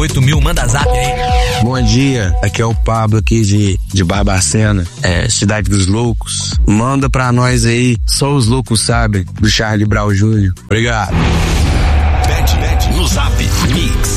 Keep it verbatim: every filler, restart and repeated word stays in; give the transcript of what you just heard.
oito mil, manda zap aí. Bom dia, aqui é o Pablo aqui de, de Barbacena, é, Cidade dos Loucos. Manda pra nós aí, Só os Loucos Sabem, do Charlie Brown Júnior Obrigado. Bet, bet no Zap Mix.